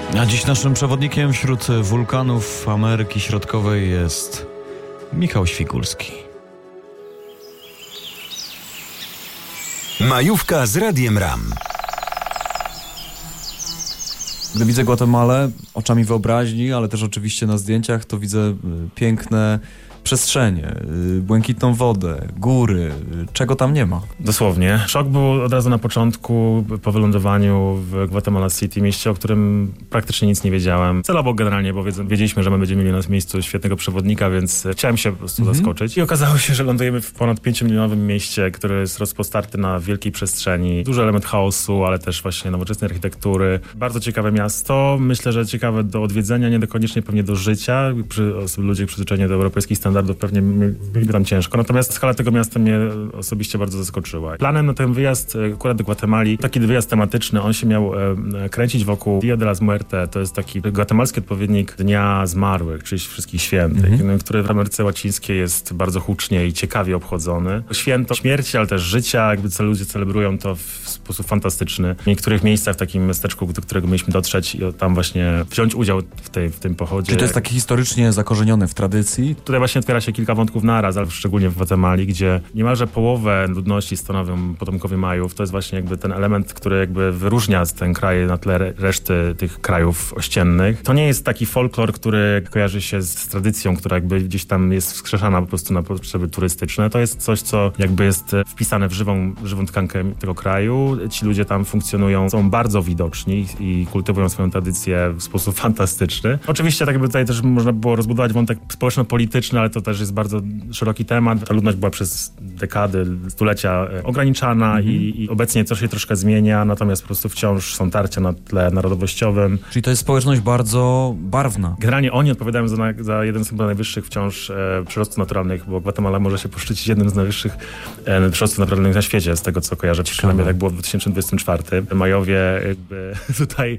A dziś naszym przewodnikiem wśród wulkanów Ameryki Środkowej jest Michał Świgulski. Majówka z Radiem RAM. Gdy widzę Gwatemalę oczami wyobraźni, ale też oczywiście na zdjęciach, to widzę piękne przestrzenie, błękitną wodę, góry, czego tam nie ma. Dosłownie. Szok był od razu na początku, po wylądowaniu w Guatemala City, mieście, o którym praktycznie nic nie wiedziałem. Celowo generalnie, bo wiedzieliśmy, że my będziemy mieli na miejscu świetnego przewodnika, więc chciałem się po prostu zaskoczyć. I okazało się, że lądujemy w ponad 5-milionowym mieście, które jest rozpostarte na wielkiej przestrzeni. Duży element chaosu, ale też właśnie nowoczesnej architektury. Bardzo ciekawe miasto. Myślę, że ciekawe do odwiedzenia, nie koniecznie pewnie do życia. Ludzie przyzwyczajeni do europejskich standardów pewnie mieliby tam ciężko. Natomiast skala tego miasta mnie osobiście bardzo zaskoczyła. Planem na ten wyjazd akurat do Gwatemali, taki wyjazd tematyczny, on się miał kręcić wokół Dia de las Muertes. To jest taki gwatemalski odpowiednik Dnia Zmarłych, czyli Wszystkich Świętych, który w Ameryce Łacińskiej jest bardzo hucznie i ciekawie obchodzony. Święto śmierci, ale też życia, jakby ludzie celebrują to w sposób fantastyczny. W niektórych miejscach, w takim miasteczku, do którego mieliśmy dotrzeć i tam właśnie wziąć udział w tym pochodzie. Czyli to jest takie historycznie zakorzenione w tradycji? Tutaj właśnie otwiera się kilka wątków naraz, ale szczególnie w Gwatemali, gdzie niemalże połowę ludności stanowią potomkowie Majów. To jest właśnie jakby ten element, który jakby wyróżnia ten kraj na tle reszty tych krajów ościennych. To nie jest taki folklor, który kojarzy się z tradycją, która jakby gdzieś tam jest wskrzeszana po prostu na potrzeby turystyczne. To jest coś, co jakby jest wpisane w żywą tkankę tego kraju. Ci ludzie tam funkcjonują, są bardzo widoczni i kultywują swoją tradycję w sposób fantastyczny. Oczywiście tak jakby tutaj też można było rozbudować wątek społeczno-polityczny, ale to też jest bardzo szeroki temat. Ta ludność była przez dekady, stulecia ograniczana i obecnie to się troszkę zmienia, natomiast po prostu wciąż są tarcia na tle narodowościowym. Czyli to jest społeczność bardzo barwna. Generalnie oni odpowiadają za jeden z najwyższych wciąż przyrostów naturalnych, bo Gwatemala może się poszczycić jednym z najwyższych przyrostów naturalnych na świecie, z tego co kojarzę. Przynajmniej tak było w 2024. Majowie jakby tutaj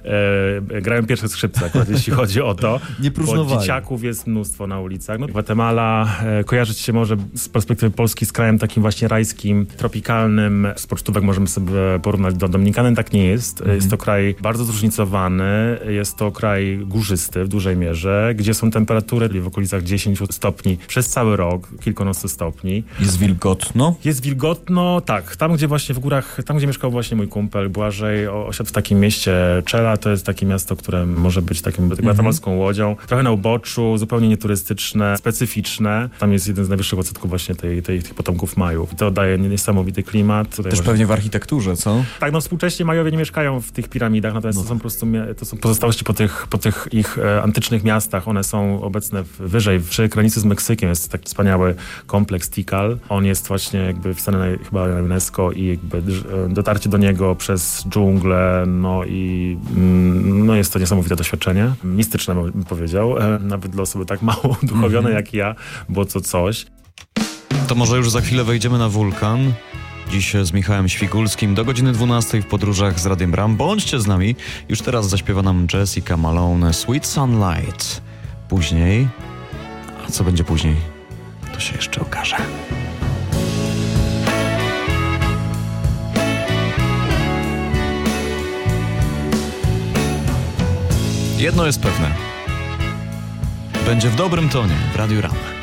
grają pierwsze skrzypce, akurat jeśli chodzi o to. Nie próżnowali. Bo dzieciaków jest mnóstwo na ulicach. Gwatemala kojarzyć się może z perspektywy Polski z krajem takim właśnie rajskim, tropikalnym. Z pocztówek możemy sobie porównać do Dominikany, tak nie jest. Jest to kraj bardzo zróżnicowany, jest to kraj górzysty w dużej mierze, gdzie są temperatury w okolicach 10 stopni przez cały rok, kilkunastu stopni. Jest wilgotno? Jest wilgotno, tak. Tam, gdzie właśnie w górach, tam, gdzie mieszkał właśnie mój kumpel Błażej, osiadł w takim mieście Chela, to jest takie miasto, które może być takim gwatemalską łodzią. Trochę na uboczu, zupełnie nieturystyczne, specyficzne. Tam jest jeden z najwyższych odsetków właśnie tych potomków Majów. I to daje niesamowity klimat. Tutaj też właśnie... pewnie w architekturze, co? Tak, no współcześnie Majowie nie mieszkają w tych piramidach, natomiast to są po prostu pozostałości po tych ich antycznych miastach. One są obecne wyżej, przy granicy z Meksykiem. Jest taki wspaniały kompleks Tikal. On jest właśnie jakby wpisany chyba na UNESCO i jakby dotarcie do niego przez dżunglę, no jest to niesamowite doświadczenie. Mistyczne bym powiedział. Nawet dla osoby tak mało uduchowione jak ja, było to coś. To może już za chwilę wejdziemy na wulkan. Dziś z Michałem Świgulskim do godziny 12 w podróżach z Radiem RAM. Bądźcie z nami. Już teraz zaśpiewa nam Jessica Malone Sweet Sunlight. Później... A co będzie później? To się jeszcze okaże. Jedno jest pewne. Będzie w dobrym tonie w Radiu RAM.